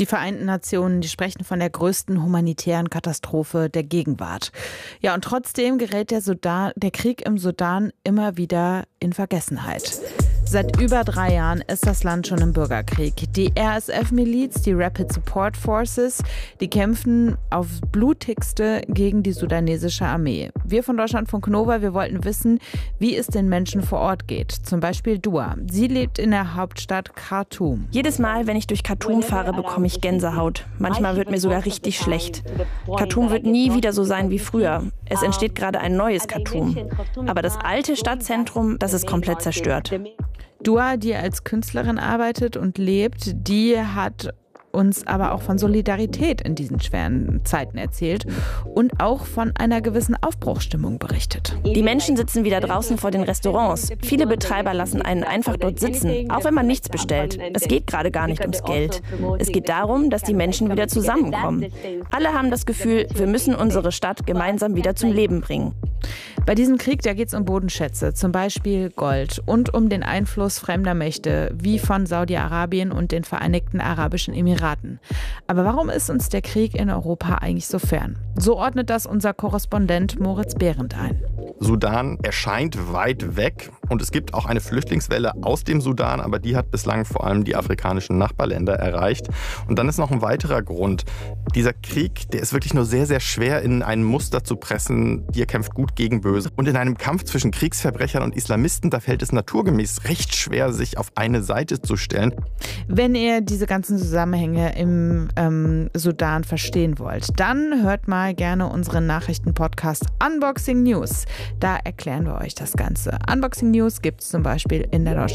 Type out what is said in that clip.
Die Vereinten Nationen, die sprechen von der größten humanitären Katastrophe der Gegenwart. Ja, und trotzdem gerät der Krieg im Sudan immer wieder in Vergessenheit. Seit über 3 Jahren ist das Land schon im Bürgerkrieg. Die RSF-Miliz, die Rapid Support Forces, die kämpfen aufs Blutigste gegen die sudanesische Armee. Wir von Deutschlandfunk Nova, wir wollten wissen, wie es den Menschen vor Ort geht. Zum Beispiel Dua. Sie lebt in der Hauptstadt Khartoum. Jedes Mal, wenn ich durch Khartoum fahre, bekomme ich Gänsehaut. Manchmal wird mir sogar richtig schlecht. Khartoum wird nie wieder so sein wie früher. Es entsteht gerade ein neues Khartoum. Aber das alte Stadtzentrum, das ist komplett zerstört. Dua, die als Künstlerin arbeitet und lebt, die hat uns aber auch von Solidarität in diesen schweren Zeiten erzählt und auch von einer gewissen Aufbruchsstimmung berichtet. Die Menschen sitzen wieder draußen vor den Restaurants. Viele Betreiber lassen einen einfach dort sitzen, auch wenn man nichts bestellt. Es geht gerade gar nicht ums Geld. Es geht darum, dass die Menschen wieder zusammenkommen. Alle haben das Gefühl, wir müssen unsere Stadt gemeinsam wieder zum Leben bringen. Bei diesem Krieg, da geht es um Bodenschätze, zum Beispiel Gold, und um den Einfluss fremder Mächte, wie von Saudi-Arabien und den Vereinigten Arabischen Emiraten. Aber warum ist uns der Krieg in Europa eigentlich so fern? So ordnet das unser Korrespondent Moritz Behrendt ein. Sudan erscheint weit weg und es gibt auch eine Flüchtlingswelle aus dem Sudan, aber die hat bislang vor allem die afrikanischen Nachbarländer erreicht. Und dann ist noch ein weiterer Grund. Dieser Krieg, der ist wirklich nur sehr, sehr schwer in ein Muster zu pressen. Hier kämpft Gut gegen Böse. Und in einem Kampf zwischen Kriegsverbrechern und Islamisten, da fällt es naturgemäß recht schwer, sich auf eine Seite zu stellen. Wenn ihr diese ganzen Zusammenhänge im Sudan verstehen wollt, dann hört mal gerne unseren Nachrichtenpodcast Unboxing News. Da erklären wir euch das Ganze. Unboxing News gibt es zum Beispiel in der